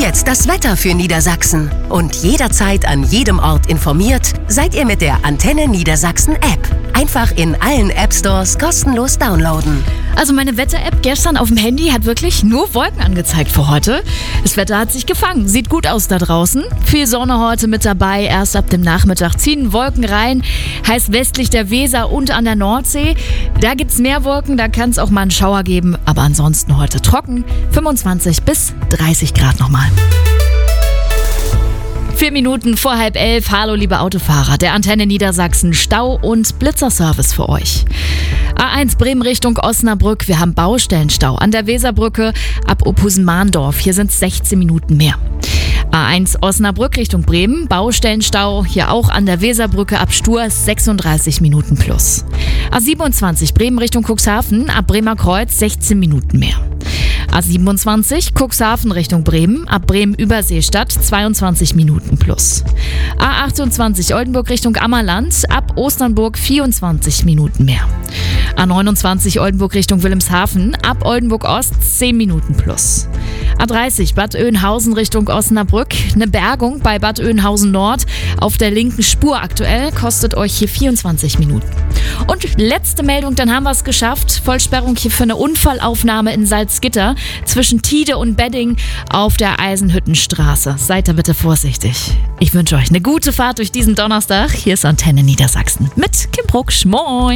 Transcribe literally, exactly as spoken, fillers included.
jetzt das Wetter für Niedersachsen. Und jederzeit an jedem Ort informiert seid ihr mit der Antenne Niedersachsen App. Einfach in allen App-Stores kostenlos downloaden. Also meine Wetter-App gestern auf dem Handy hat wirklich nur Wolken angezeigt für heute. Das Wetter hat sich gefangen. Sieht gut aus da draußen. Viel Sonne heute mit dabei. Erst ab dem Nachmittag ziehen Wolken rein. Heißt westlich der Weser und an der Nordsee. Da gibt's mehr Wolken, da kann es auch mal einen Schauer geben. Aber ansonsten heute trocken. fünfundzwanzig bis dreißig Grad nochmal. Vier Minuten vor halb elf. Hallo liebe Autofahrer, der Antenne Niedersachsen Stau- und Blitzerservice für euch. A eins Bremen Richtung Osnabrück. Wir haben Baustellenstau an der Weserbrücke ab Ophusen-Mahndorf. Hier sind es sechzehn Minuten mehr. A eins Osnabrück Richtung Bremen. Baustellenstau hier auch an der Weserbrücke ab Sturs sechsunddreißig Minuten plus. A siebenundzwanzig Bremen Richtung Cuxhaven ab Bremer Kreuz sechzehn Minuten mehr. A siebenundzwanzig Cuxhaven Richtung Bremen, ab Bremen-Überseestadt zweiundzwanzig Minuten plus. A achtundzwanzig Oldenburg Richtung Ammerland, ab Osternburg vierundzwanzig Minuten mehr. A neunundzwanzig Oldenburg Richtung Wilhelmshaven, ab Oldenburg Ost zehn Minuten plus. A dreißig Bad Oeynhausen Richtung Osnabrück, eine Bergung bei Bad Oeynhausen Nord auf der linken Spur aktuell, kostet euch hier vierundzwanzig Minuten. Und letzte Meldung, dann haben wir es geschafft. Vollsperrung hier für eine Unfallaufnahme in Salzgitter zwischen Tide und Bedding auf der Eisenhüttenstraße. Seid da bitte vorsichtig. Ich wünsche euch eine gute Fahrt durch diesen Donnerstag. Hier ist Antenne Niedersachsen mit Kim Brucksch. Moin!